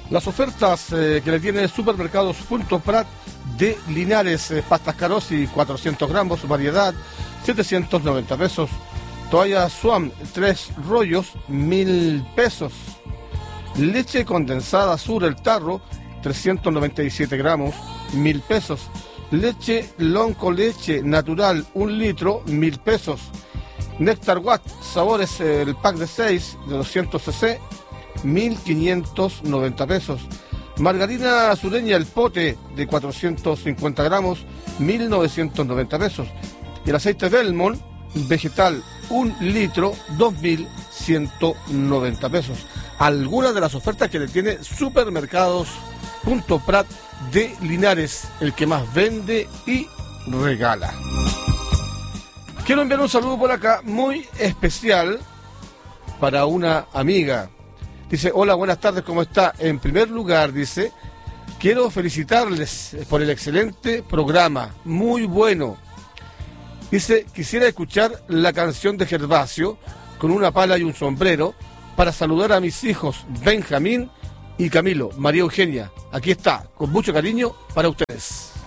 Las ofertas que le tiene Supermercados Punto Prat de Linares, pastas Carosi 400 gramos, variedad 790 pesos. Toalla Swam 3 rollos 1000 pesos. Leche condensada Sur El Tarro 397 gramos 1000 pesos. Leche Lonco Leche Natural 1 litro 1000 pesos. Néctar Watt sabores el pack de 6 de 200 cc 1590 pesos. Margarina Sureña el pote de 450 gramos 1990 pesos. Y el aceite Belmont vegetal 1 litro 2190 pesos. Algunas de las ofertas que le tiene Supermercados Punto Prat de Linares, el que más vende y regala. Quiero enviar un saludo por acá muy especial para una amiga. Dice, hola, buenas tardes, ¿cómo está? En primer lugar, dice, quiero felicitarles por el excelente programa, muy bueno. Dice, quisiera escuchar la canción de Gervasio con una pala y un sombrero para saludar a mis hijos Benjamín y Camilo. María Eugenia, aquí está, con mucho cariño para ustedes.